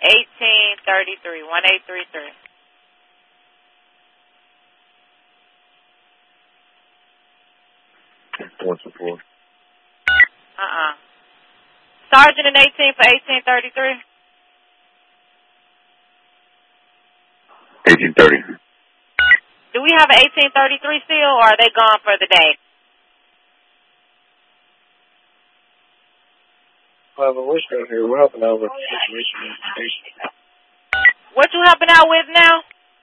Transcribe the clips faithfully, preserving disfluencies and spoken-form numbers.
eighteen thirty-three, one eight three three. One two four. Uh-uh. Sergeant and eighteen for eighteen thirty-three. eighteen thirty. Do we have an eighteen thirty-three still, or are they gone for the day? Well, the wish down here. We're helping out with the situation at the station. What you helping out with now?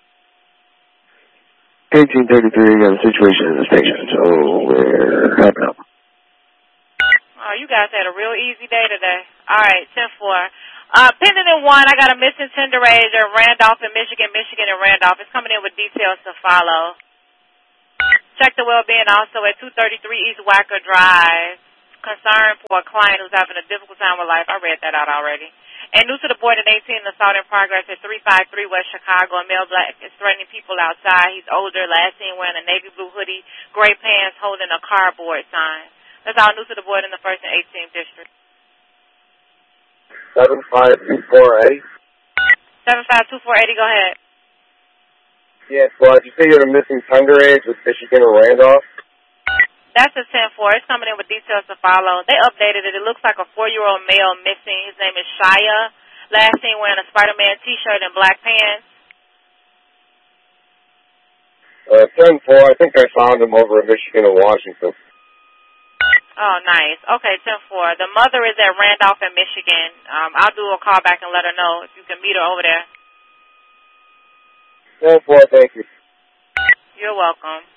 eighteen thirty-three, got a situation at the station, so we're helping out. Oh, you guys had a real easy day today. All right, ten four. Uh, pending in one, I got a missing tenderizer, Randolph in Michigan, Michigan and Randolph. It's coming in with details to follow. Check the well-being also at two thirty-three East Wacker Drive. Concern for a client who's having a difficult time with life. I read that out already. And new to the board at eighteen, assault in progress at three five three West Chicago. A male black is threatening people outside. He's older, last seen wearing a navy blue hoodie, gray pants, holding a cardboard sign. That's all new to the board in the first and eighteenth district. seven five two four eight. seven five two four eight zero, go ahead. Yes, well, did you say you're missing tenderizer with Michigan or Randolph? That's a ten four. It's coming in with details to follow. They updated it. It looks like a four-year-old male missing. His name is Shia. Last seen wearing a Spider-Man T-shirt and black pants. Uh, ten four, I think I found him over in Michigan and Washington. Oh, nice. Okay, ten four. The mother is at Randolph in Michigan. Um, I'll do a call back and let her know if you can meet her over there. ten four, thank you. You're welcome.